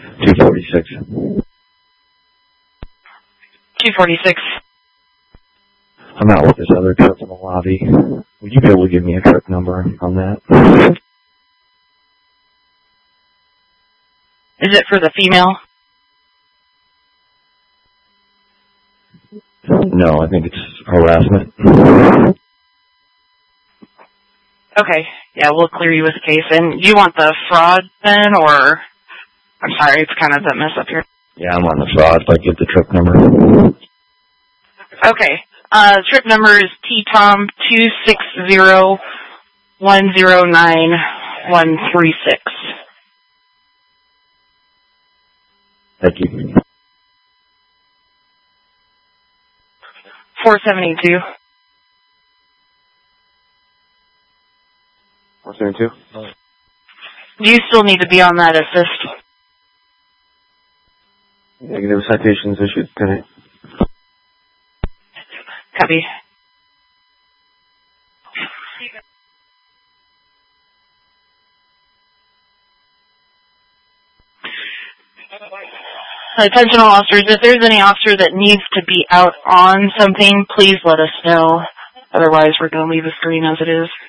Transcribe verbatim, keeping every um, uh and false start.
two forty-six. two forty-six. I'm out with this other truck in the lobby. Would you be able to give me a truck number on that? Is it for the female? No, I think it's harassment. Okay, yeah, we'll clear you with the case. And you want the fraud then, or... I'm sorry, it's kind of a mess up here. Yeah, I'm on the fraud, if I give the trip number. Okay, uh, trip number is T Tom two six zero one zero nine one three six. Thank you. four seventy-two. four seventy-two? You still need to be on that assist. Negative citations issued today. Copy. Attention all officers, if there's any officer that needs to be out on something, please let us know. Otherwise, we're going to leave the screen as it is.